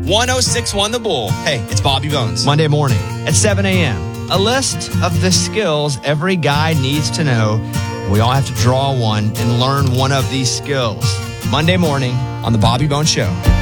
1061 The Bull. Hey, it's Bobby Bones. Monday morning at 7 a.m. A list of the skills every guy needs to know. We all have to draw one and learn one of these skills. Monday morning on The Bobby Bones Show.